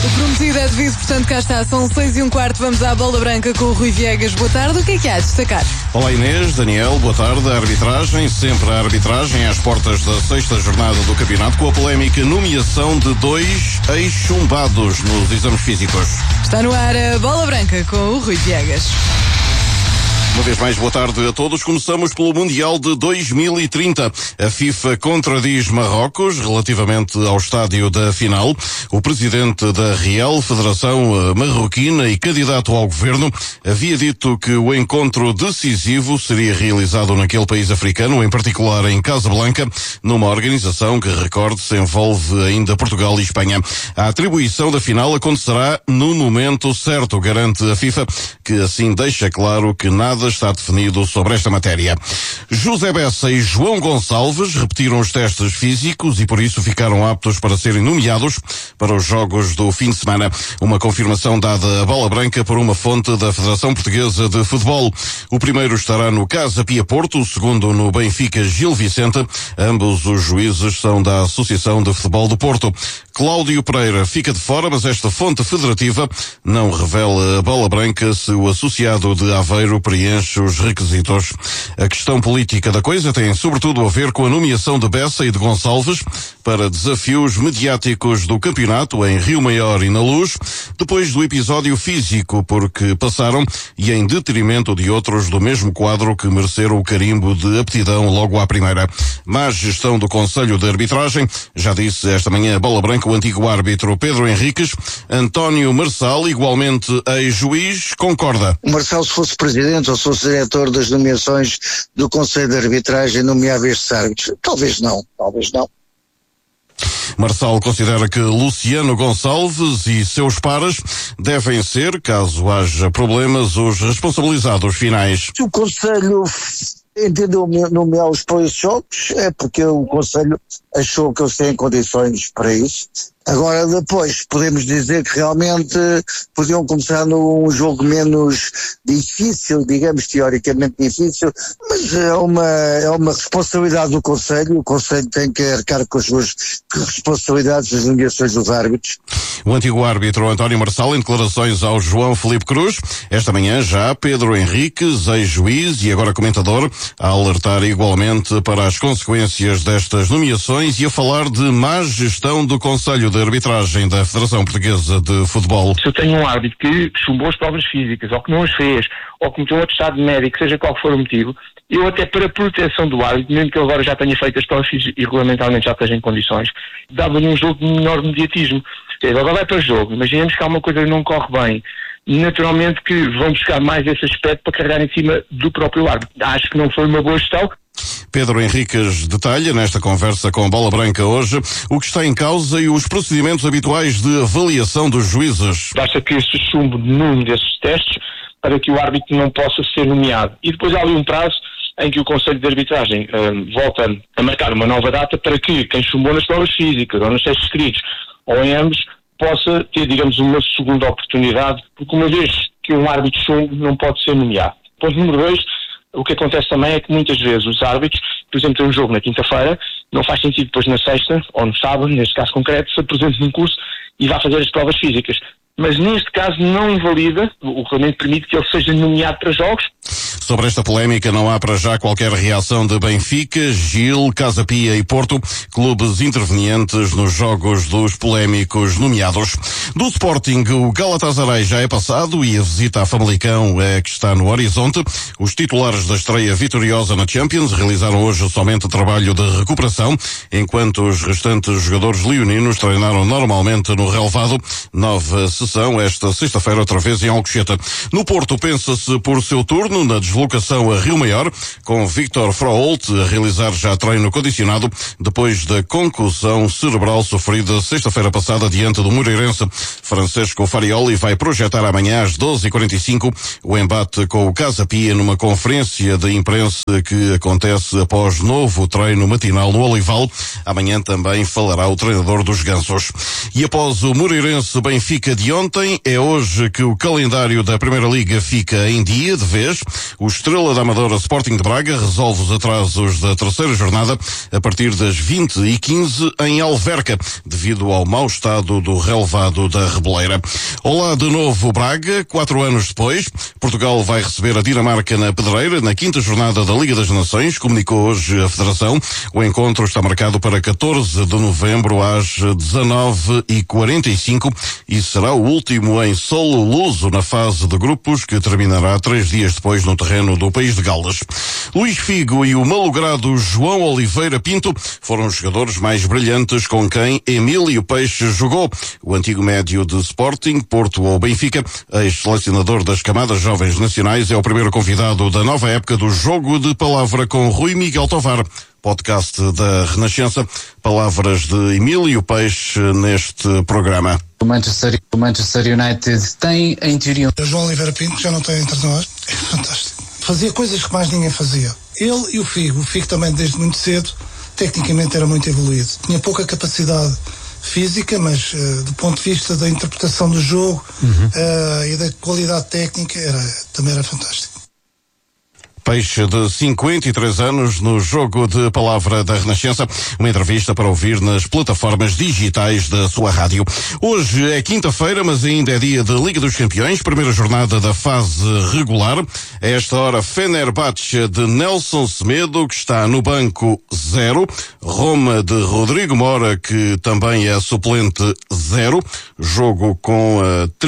O prometido é devido, portanto cá está, são 6:15, vamos à bola branca com o Rui Viegas. Boa tarde, o que é que há a destacar? Olá Inês, Daniel, boa tarde. A arbitragem, sempre a arbitragem às portas da 6ª jornada do campeonato, com a polémica nomeação de 2 ex-chumbados nos exames físicos. Está no ar a bola branca com o Rui Viegas. Uma vez mais, boa tarde a todos. Começamos pelo Mundial de 2030. A FIFA contradiz Marrocos relativamente ao estádio da final. O presidente da Real Federação Marroquina e candidato ao governo havia dito que o encontro decisivo seria realizado naquele país africano, em particular em Casablanca, numa organização que, recorde-se, envolve ainda Portugal e Espanha. A atribuição da final acontecerá no momento certo, garante a FIFA, que assim deixa claro que nada está definido sobre esta matéria. José Bessa e João Gonçalves repetiram os testes físicos e por isso ficaram aptos para serem nomeados para os jogos do fim de semana. Uma confirmação dada à bola branca por uma fonte da Federação Portuguesa de Futebol. O primeiro estará no Casa Pia Porto, o segundo no Benfica Gil Vicente. Ambos os juízes são da Associação de Futebol do Porto. Cláudio Pereira fica de fora, mas esta fonte federativa não revela a bola branca se o associado de Aveiro preenche os requisitos. A questão política da coisa tem sobretudo a ver com a nomeação de Bessa e de Gonçalves para desafios mediáticos do campeonato em Rio Maior e na Luz, depois do episódio físico porque passaram e em detrimento de outros do mesmo quadro que mereceram o carimbo de aptidão logo à primeira. Má gestão do Conselho de Arbitragem, já disse esta manhã a bola branca o antigo árbitro Pedro Henriques. António Marçal, igualmente ex-juiz, concorda. O Marçal, se fosse presidente ou se fosse diretor das nomeações do Conselho de Arbitragem, nomeava estes árbitros? Talvez não. Marçal considera que Luciano Gonçalves e seus pares devem ser, caso haja problemas, os responsabilizados finais. Se o Conselho entendeu nomear os para esses jogos, é porque o Conselho achou que eles têm condições para isso. Agora, depois, podemos dizer que realmente podiam começar num jogo menos difícil, digamos, teoricamente difícil, mas é uma responsabilidade do Conselho. O Conselho tem que arcar com as suas responsabilidades das nomeações dos árbitros. O antigo árbitro António Marçal, em declarações ao João Felipe Cruz, esta manhã já Pedro Henriques, ex-juiz e agora comentador, a alertar igualmente para as consequências destas nomeações e a falar de má gestão do Conselho de Arbitragem da Federação Portuguesa de Futebol. Se eu tenho um árbitro que chumbou as provas físicas, ou que não as fez, ou que meteu um atestado médico, seja qual for o motivo, eu até para a proteção do árbitro, mesmo que ele agora já tenha feito as provas físicas e regulamentalmente já esteja em condições, dava-lhe um jogo de menor mediatismo. Ele agora vai para o jogo, imaginemos que há uma coisa que não corre bem, naturalmente que vão buscar mais esse aspecto para carregar em cima do próprio árbitro. Acho que não foi uma boa gestão. Pedro Henriques detalha nesta conversa com a Bola Branca hoje o que está em causa e os procedimentos habituais de avaliação dos juízes. Basta que se chumbe num desses testes para que o árbitro não possa ser nomeado. E depois há ali um prazo em que o Conselho de Arbitragem volta a marcar uma nova data para que quem chumbou nas provas físicas ou nos testes escritos ou em ambos possa ter, digamos, uma segunda oportunidade, porque uma vez que um árbitro chumbe não pode ser nomeado. Ponto número 2, o que acontece também é que muitas vezes os árbitros, por exemplo, tem um jogo na quinta-feira, não faz sentido depois na sexta, ou no sábado, neste caso concreto, se apresente num curso e vá fazer as provas físicas. Mas neste caso não invalida, o regulamento permite que ele seja nomeado para jogos. Sobre esta polémica não há para já qualquer reação de Benfica, Gil, Casa Pia e Porto, clubes intervenientes nos jogos dos polémicos nomeados. Do Sporting, o Galatasaray já é passado e a visita a Famalicão é que está no horizonte. Os titulares da estreia vitoriosa na Champions realizaram hoje somente trabalho de recuperação, enquanto os restantes jogadores leoninos treinaram normalmente no relvado. Nova sessão esta sexta-feira outra vez em Alcochete. No Porto pensa-se por seu turno na deslocação a Rio Maior, com Victor Froholt a realizar já treino condicionado depois da concussão cerebral sofrida sexta-feira passada diante do Moreirense. Francesco Farioli vai projetar amanhã às 12h45 o embate com o Casa Pia numa conferência de imprensa que acontece após novo treino matinal no Olival. Amanhã também falará o treinador dos Gansos. E após o Moreirense Benfica de ontem, é hoje que o calendário da Primeira Liga fica em dia de vez. O Estrela da Amadora Sporting de Braga resolve os atrasos da terceira jornada a partir das 20h15 em Alverca, devido ao mau estado do relevado da Rebeleira. Olá de novo Braga, 4 anos depois. Portugal vai receber a Dinamarca na Pedreira, na 5ª jornada da Liga das Nações, comunicou hoje a Federação. O encontro está marcado para 14 de novembro às 19h45 e será o último em solo luso na fase de grupos, que terminará 3 dias depois no terreno do País de Gales. Luís Figo e o malogrado João Oliveira Pinto foram os jogadores mais brilhantes com quem Emílio Peixe jogou. O antigo médio de Sporting, Porto ou Benfica, ex-selecionador das camadas jovens nacionais, é o primeiro convidado da nova época do Jogo de Palavra com Rui Miguel Tovar, podcast da Renascença. Palavras de Emílio Peixe neste programa. O Manchester United tem, em teoria... O João Oliveira Pinto já não tem treinador, é fantástico. Fazia coisas que mais ninguém fazia. Ele e o Figo também desde muito cedo, tecnicamente era muito evoluído. Tinha pouca capacidade física, mas do ponto de vista da interpretação do jogo e da qualidade técnica também era fantástico. Peixe, de 53 anos, no Jogo de Palavra da Renascença. Uma entrevista para ouvir nas plataformas digitais da sua rádio. Hoje é quinta-feira, mas ainda é dia de Liga dos Campeões, primeira jornada da fase regular. A esta hora, Fenerbahçe de Nelson Semedo, que está no banco 0. Roma de Rodrigo Mora, que também é suplente 0. Jogo com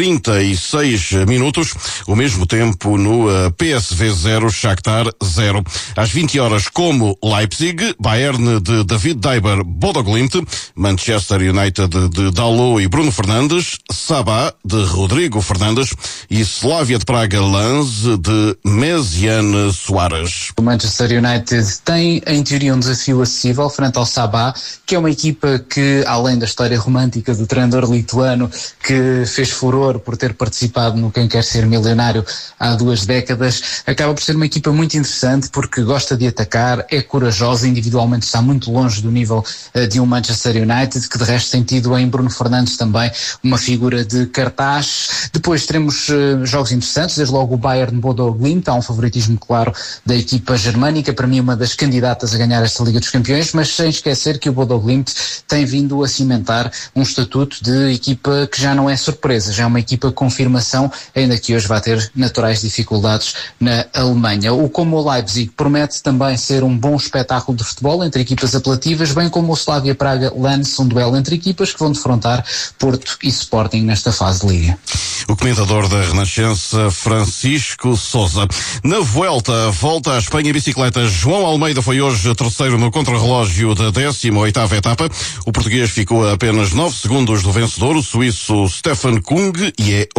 36 minutos. O mesmo tempo no PSV 0, Shakhtar 0. Às 20 horas, como Leipzig, Bayern de David Daiber, Bodo Glimt, Manchester United de Dalot e Bruno Fernandes, Sabah de Rodrigo Fernandes e Slavia de Praga Lens de Mesiane Soares. O Manchester United tem, em teoria, um desafio acessível frente ao Sabah, que é uma equipa que, além da história romântica do treinador lituano que fez furor por ter participado no Quem Quer Ser Milionário há 2 décadas, acaba por ser uma equipa muito interessante porque gosta de atacar, é corajosa, individualmente está muito longe do nível de um Manchester United, que de resto tem tido em Bruno Fernandes também uma figura de cartaz. Depois teremos jogos interessantes, desde logo o Bayern Bodo Glimt, há um favoritismo claro da equipa germânica, para mim uma das candidatas a ganhar esta Liga dos Campeões, mas sem esquecer que o Bodo Glimt tem vindo a cimentar um estatuto de equipa que já não é surpresa, já é uma equipa confirmação, ainda que hoje vai ter naturais dificuldades na Alemanha. O como o Leipzig promete também ser um bom espetáculo de futebol entre equipas apelativas, bem como o Slavia Praga-Lens, um duelo entre equipas que vão defrontar Porto e Sporting nesta fase de Liga. O comentador da Renascença, Francisco Sousa. Na volta à Espanha em bicicleta, João Almeida foi hoje terceiro no contrarrelógio da 18ª etapa. O português ficou a apenas 9 segundos do vencedor, o suíço Stefan Kung, e é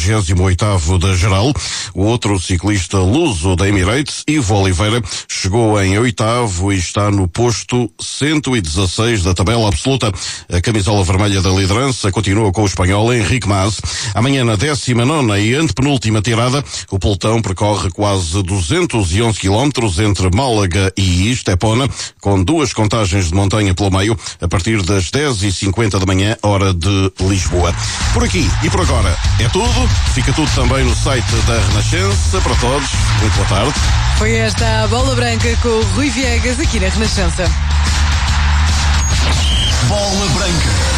88º da geral. O outro ciclista luso da Emirates, Ivo Oliveira, chegou em 8º e está no posto 116 da tabela absoluta. A camisola vermelha da liderança continua com o espanhol Enrique Mas. Amanhã, na 19ª e antepenúltima tirada, o pelotão percorre quase 211 quilómetros entre Málaga e Estepona, com 2 contagens de montanha pelo meio, a partir das 10h50 da manhã, hora de Lisboa. Por aqui e por agora é tudo. Fica tudo também no site da Renascença. Para todos, muito boa tarde. Foi esta a Bola Branca com o Rui Viegas aqui na Renascença. Bola Branca.